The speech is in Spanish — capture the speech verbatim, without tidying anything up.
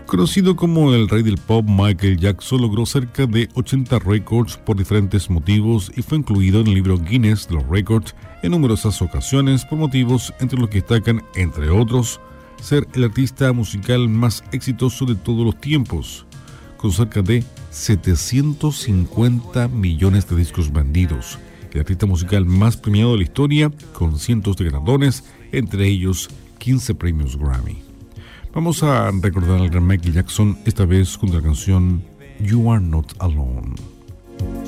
Conocido como el rey del pop, Michael Jackson logró cerca de ochenta récords por diferentes motivos y fue incluido en el libro Guinness de los Récords en numerosas ocasiones por motivos entre los que destacan, entre otros, ser el artista musical más exitoso de todos los tiempos, con cerca de setecientos cincuenta millones de discos vendidos, el artista musical más premiado de la historia, con cientos de galardones, entre ellos quince premios Grammy. Vamos a recordar al gran Michael Jackson, esta vez con la canción You Are Not Alone.